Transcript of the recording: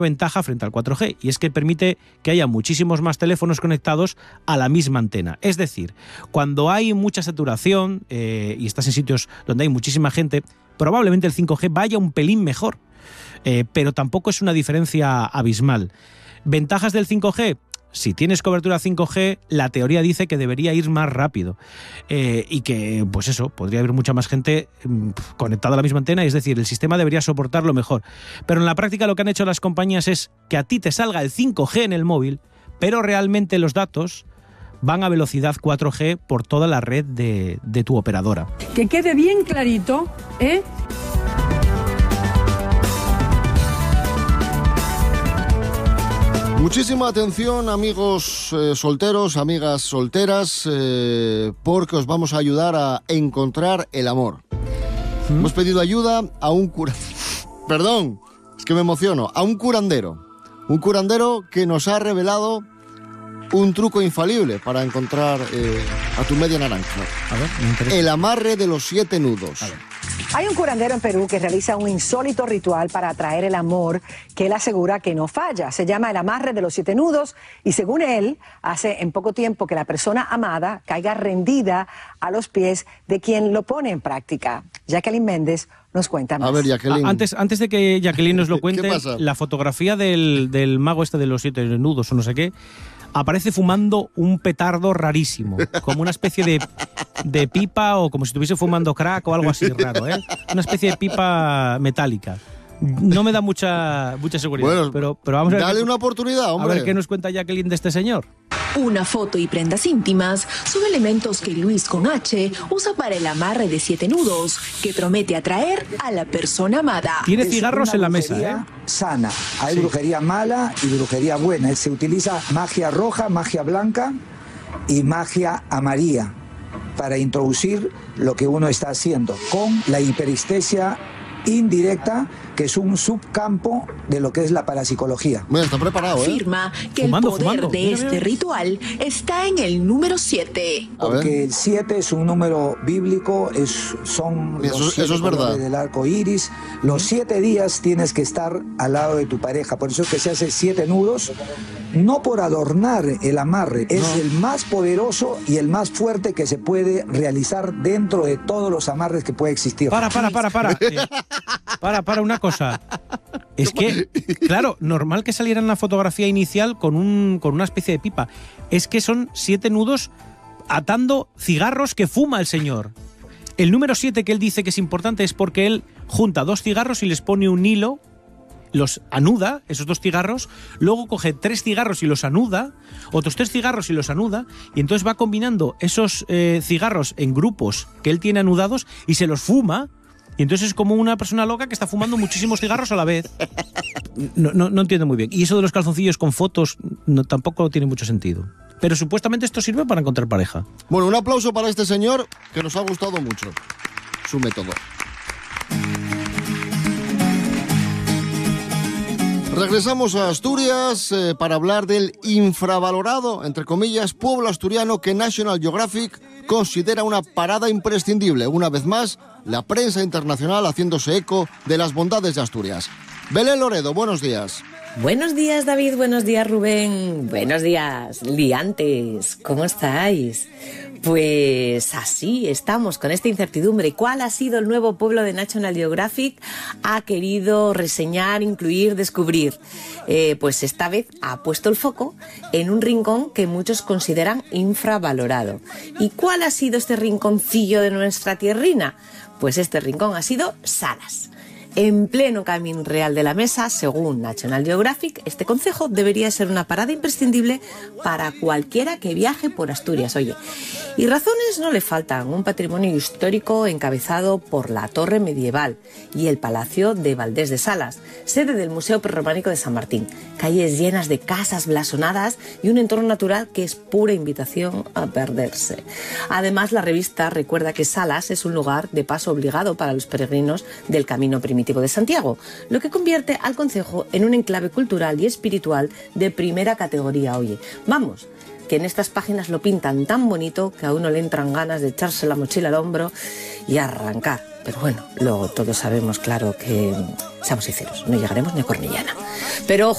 ventaja frente al 4G, y es que permite que haya muchísimos más teléfonos conectados a la misma antena. Es decir, cuando hay mucha saturación y estás en sitios donde hay muchísima gente, probablemente el 5G vaya un pelín mejor, pero tampoco es una diferencia abismal. ¿Ventajas del 5G? Si tienes cobertura 5G, la teoría dice que debería ir más rápido y que, pues eso, podría haber mucha más gente conectada a la misma antena, es decir, el sistema debería soportarlo mejor. Pero en la práctica lo que han hecho las compañías es que a ti te salga el 5G en el móvil, pero realmente los datos van a velocidad 4G por toda la red de tu operadora. Que quede bien clarito, ¿eh? Muchísima atención, amigos solteros, amigas solteras, porque os vamos a ayudar a encontrar el amor. Hemos pedido ayuda a un Perdón, es que me emociono. A un curandero. Un curandero que nos ha revelado un truco infalible para encontrar a tu media naranja. A ver, me interesa. El amarre de los 7 nudos. Hay un curandero en Perú que realiza un insólito ritual para atraer el amor que él asegura que no falla. Se llama el amarre de los 7 nudos y según él, hace en poco tiempo que la persona amada caiga rendida a los pies de quien lo pone en práctica. Jacqueline Méndez nos cuenta más. A ver, Jacqueline. Antes de que Jacqueline nos lo cuente, ¿Qué pasa? la fotografía del mago este de los 7 nudos o no sé qué, aparece fumando un petardo rarísimo, como una especie de pipa o como si estuviese fumando crack o algo así raro, ¿eh? Una especie de pipa metálica. No me da mucha seguridad, Bueno, pero vamos a ver. Dale una oportunidad, hombre. A ver qué nos cuenta Jacqueline de este señor. Una foto y prendas íntimas son elementos que Luis con H usa para el amarre de 7 nudos, que promete atraer a la persona amada. Tiene cigarros en la mesa, ¿eh? Sana. Hay brujería mala y brujería buena. Se utiliza magia roja, magia blanca y magia amarilla para introducir lo que uno está haciendo con la hiperestesia indirecta, que es un subcampo de lo que es la parapsicología. Bueno, está preparado, ¿eh? Afirma que el poder de este ritual está en el número 7. Porque el 7 es un número bíblico, son los 7 colores del arco iris. Los 7 días tienes que estar al lado de tu pareja. Por eso es que se hace 7 nudos, no por adornar el amarre. Es el más poderoso y el más fuerte que se puede realizar dentro de todos los amarres que puede existir. Para una cosa. Es que, claro, normal que saliera en la fotografía inicial con una especie de pipa. Es que son 7 nudos atando cigarros que fuma el señor. El número 7 que él dice que es importante es porque él junta 2 cigarros y les pone un hilo, los anuda, esos 2 cigarros, luego coge 3 cigarros y los anuda, otros 3 cigarros y los anuda, y entonces va combinando esos cigarros en grupos que él tiene anudados y se los fuma. Y entonces es como una persona loca que está fumando muchísimos cigarros a la vez. No entiendo muy bien. Y eso de los calzoncillos con fotos tampoco tiene mucho sentido. Pero supuestamente esto sirve para encontrar pareja. Bueno, un aplauso para este señor que nos ha gustado mucho su método. Regresamos a Asturias para hablar del infravalorado, entre comillas, pueblo asturiano que National Geographic considera una parada imprescindible. Una vez más, la prensa internacional haciéndose eco de las bondades de Asturias. Belén Loredo, buenos días. Buenos días, David. Buenos días, Rubén. Buenos días, liantes. ¿Cómo estáis? Pues así estamos, con esta incertidumbre. ¿Cuál ha sido el nuevo pueblo de National Geographic? Ha querido reseñar, incluir, descubrir. Pues esta vez ha puesto el foco en un rincón que muchos consideran infravalorado. ¿Y cuál ha sido este rinconcillo de nuestra tierrina? Pues este rincón ha sido Salas. En pleno Camín Real de la Mesa, según National Geographic, este concejo debería ser una parada imprescindible para cualquiera que viaje por Asturias. Oye, y razones no le faltan. Un patrimonio histórico encabezado por la torre medieval y el Palacio de Valdés de Salas, sede del Museo Prerrománico de San Martín. Calles llenas de casas blasonadas y un entorno natural que es pura invitación a perderse. Además, la revista recuerda que Salas es un lugar de paso obligado para los peregrinos del Camino Primitivo de Santiago, lo que convierte al concejo en un enclave cultural y espiritual de primera categoría. Oye, vamos, que en estas páginas lo pintan tan bonito que a uno le entran ganas de echarse la mochila al hombro y arrancar. Pero bueno, luego todos sabemos, claro, que, seamos sinceros, no llegaremos ni a Cornellana. Pero